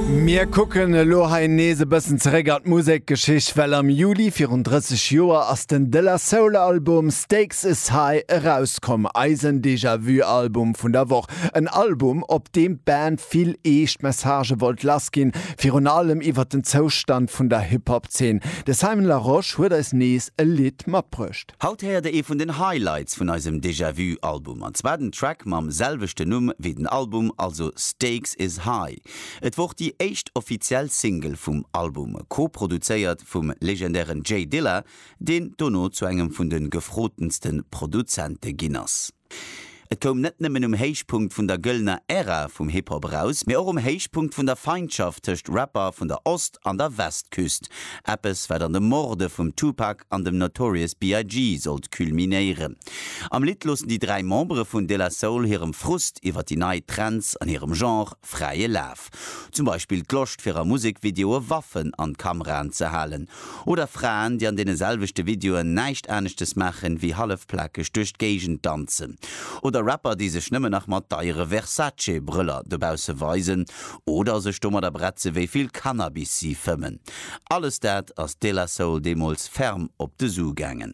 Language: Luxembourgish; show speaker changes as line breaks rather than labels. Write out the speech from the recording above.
Wir gucken lohainese bëssen zerégert Musikgeschicht, well am Juli 34 Joer ass den De La Soul-Album Stakes is High herauskom, Eisen Déjà-vu-Album vun der Woch. Ein Album, op dem Band viel echt Message wollt lasgin, fir an allem iwwer den Zostand vun der Hip-Hop-Szene. De Simon LaRoche huet als nees e Lied mat brücht.
Haut her de vun den Highlights vun eisem Déjà-vu-Album. An zweiten Track mam selvechte Numm wie den Album, also Stakes is High. Et woch die echt offiziell Single vom Album, co-produziert vom legendären Jay Dilla, den Dono zu engem vun den gefrotensten Produzenten Guinness. Et kom net nimmen Heichpunkt vun der Göllner Ära vum Hip-Hop raus, mir auch Heichpunkt vun der Feindschaft tcht Rapper vun der Ost- an der Westküst. Appes wer an de Morde vum Tupac an dem Notorious B.I.G. sollt kulminieren. Am Lied losen die drei Membre vun De La Soul hirem Frust iwwer die neue Trends an ihrem Genre freie Lauf. Zum Beispiel gloscht fir a Musikvideo Waffen an Kameran zu halen. Oder Frauen, die an denen selvichte Videoen neicht Ernstes machen wie halfplackig durch Gegend tanzen. Oder Rapper, die sich nimmer nach mat ihre Versace-Brüller debause weisen oder se stummer der Bretze wie viel Cannabis sie fimmen. Alles dat as De La Soul Demos ferm op de Zugängen.